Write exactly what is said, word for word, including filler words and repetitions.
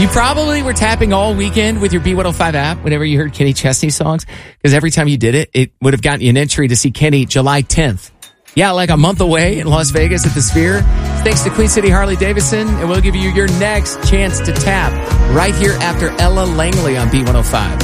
You probably were tapping all weekend with your B one oh five app whenever you heard Kenny Chesney songs, because every time you did it, it would have gotten you an entry to see Kenny July tenth. Yeah, like a month away in Las Vegas at the Sphere. Thanks to Queen City Harley Davidson, and we'll give you your next chance to tap right here after Ella Langley on B one oh five.